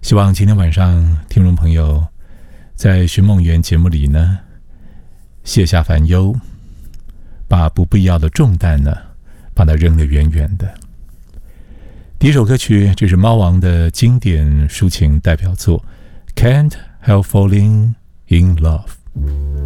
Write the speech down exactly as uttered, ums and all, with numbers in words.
希望今天晚上听众朋友在寻梦园节目里呢，卸下烦忧，把不必要的重担呢，把它扔得远远的。第一首歌曲，这是猫王的经典抒情代表作《Can't Help Falling in Love》。